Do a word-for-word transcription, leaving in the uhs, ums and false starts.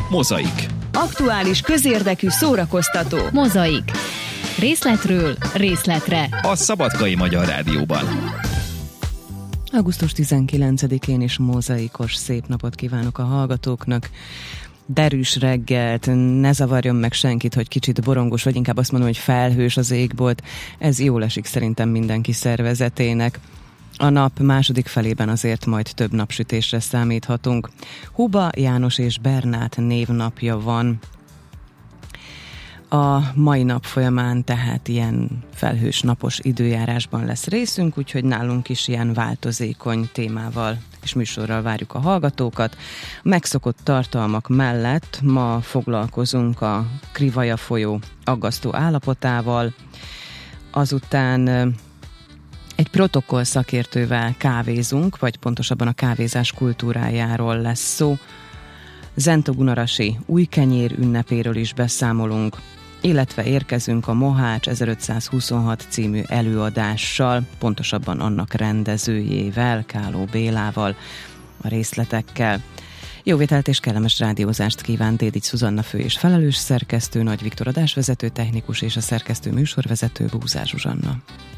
Mozaik. Aktuális, közérdekű, szórakoztató. Mozaik. Részletről részletre. A Szabadkai Magyar Rádióban. augusztus tizenkilencedikén is mozaikos szép napot kívánok a hallgatóknak. Derűs reggelt, ne zavarjon meg senkit, hogy kicsit borongos, vagy inkább azt mondom, hogy felhős az égbolt. Ez jól esik szerintem mindenki szervezetének. A nap második felében azért majd több napsütésre számíthatunk. Huba, János és Bernát névnapja van. A mai nap folyamán tehát ilyen felhős napos időjárásban lesz részünk, úgyhogy nálunk is ilyen változékony témával és műsorral várjuk a hallgatókat. Megszokott tartalmak mellett ma foglalkozunk a Krivaja folyó aggasztó állapotával, azután egy protokoll szakértővel kávézunk, vagy pontosabban a kávézás kultúrájáról lesz szó. Zentogunarasi új kenyér ünnepéről is beszámolunk, illetve érkezünk a Mohács ezerötszázhuszonhat című előadással, pontosabban annak rendezőjével, Káló Bélával, a részletekkel. Jó vételt és kellemes rádiózást kíván Dédics Szuzanna fő és felelős szerkesztő, Nagy Viktor adásvezető technikus és a szerkesztő műsorvezető Búzár Zsuzsanna.